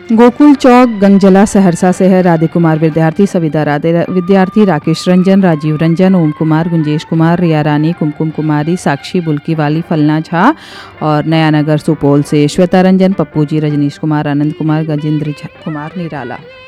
गोकुल चौक गंगजला सहरसा से है राधे कुमार विद्यार्थी, सविता राधे विद्यार्थी, राकेश रंजन, राजीव रंजन, ओम कुमार, गुंजेश कुमार, रिया रानी, कुमकुम कुमारी, साक्षी बुल्की वाली, फलना झा और नया नगर सुपौल से श्वेता रंजन, पप्पू जी, रजनीश कुमार, आनंद कुमार, गजेंद्र कुमार निराला।